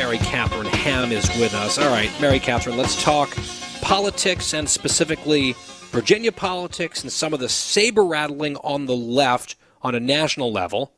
Mary Catherine Ham is with us. All right, Mary Catherine, let's talk politics and specifically Virginia politics and some of the saber-rattling on the left on a national level.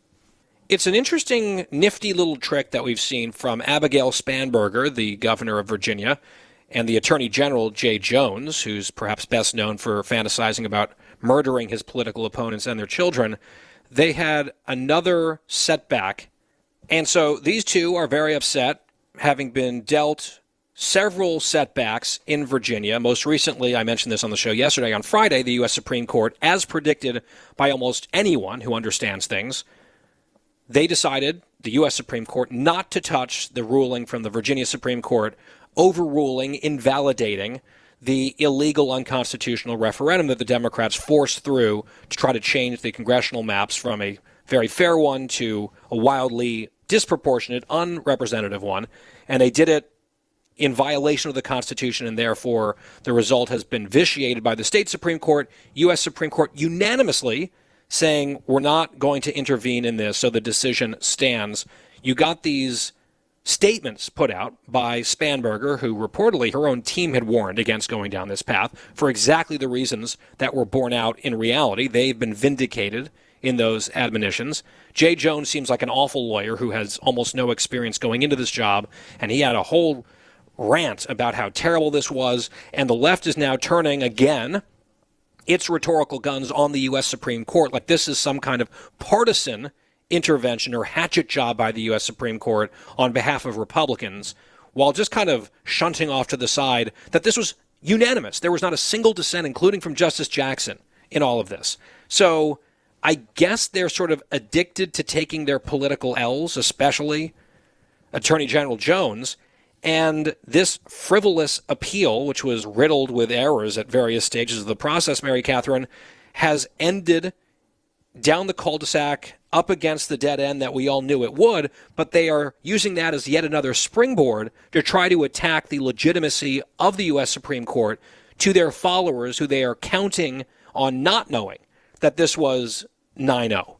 It's an interesting, nifty little trick that we've seen from Abigail Spanberger, the governor of Virginia, and the Attorney General, Jay Jones, who's perhaps best known for fantasizing about murdering his political opponents and their children. They had another setback. And so these two are very upset, having been dealt several setbacks in Virginia. Most recently, I mentioned this on the show yesterday, on Friday, the U.S. Supreme Court, as predicted by almost anyone who understands things, they decided, the U.S. Supreme Court, not to touch the ruling from the Virginia Supreme Court overruling, invalidating the illegal unconstitutional referendum that the Democrats forced through to try to change the congressional maps from a very fair one to a wildly disproportionate, unrepresentative one. And they did it in violation of the Constitution, and therefore the result has been vitiated by the state Supreme Court, U.S. Supreme Court unanimously saying we're not going to intervene in this, so the decision stands. You got these statements put out by Spanberger, who reportedly her own team had warned against going down this path for exactly the reasons that were borne out in reality. They've been vindicated in those admonitions. Jay Jones seems like an awful lawyer who has almost no experience going into this job, and he had a whole rant about how terrible this was, and the left is now turning again its rhetorical guns on the U.S. Supreme Court like this is some kind of partisan intervention or hatchet job by the U.S. Supreme Court on behalf of Republicans, while just kind of shunting off to the side that this was unanimous. There was not a single dissent, including from Justice Jackson, in all of this. So I guess they're sort of addicted to taking their political L's, especially Attorney General Jones. And this frivolous appeal, which was riddled with errors at various stages of the process, Mary Catherine, has ended down the cul-de-sac, up against the dead end that we all knew it would, but they are using that as yet another springboard to try to attack the legitimacy of the U.S. Supreme Court to their followers who they are counting on not knowing that this was 9-0.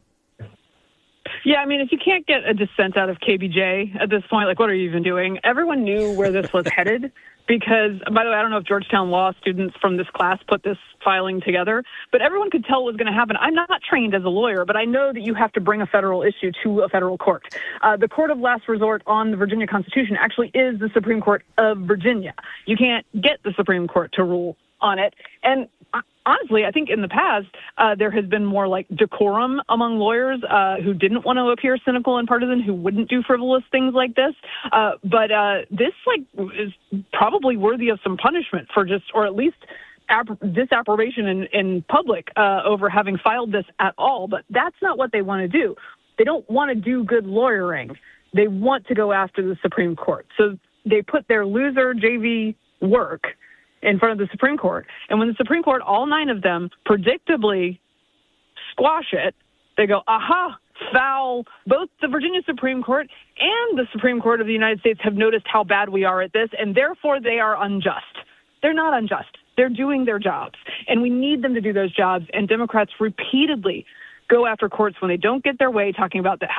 Yeah, I mean, if you can't get a dissent out of KBJ at this point, like, what are you even doing? Everyone knew where this was headed because, by the way, I don't know if Georgetown law students from this class put this filing together, but everyone could tell what was going to happen. I'm not trained as a lawyer, but I know that you have to bring a federal issue to a federal court. The court of last resort on the Virginia Constitution actually is the Supreme Court of Virginia. You can't get the Supreme Court to rule on it. And honestly, I think in the past, there has been more like decorum among lawyers who didn't want to appear cynical and partisan, who wouldn't do frivolous things like this. But this is probably worthy of some punishment for just, or at least disapprobation in public over having filed this at all. But that's not what they want to do. They don't want to do good lawyering. They want to go after the Supreme Court. So they put their loser JV work in front of the Supreme Court. And when the Supreme Court, all 9 of them, predictably squash it, they go, aha, foul. Both the Virginia Supreme Court and the Supreme Court of the United States have noticed how bad we are at this, and therefore they are unjust. They're not unjust. They're doing their jobs, and we need them to do those jobs. And Democrats repeatedly go after courts when they don't get their way, talking about that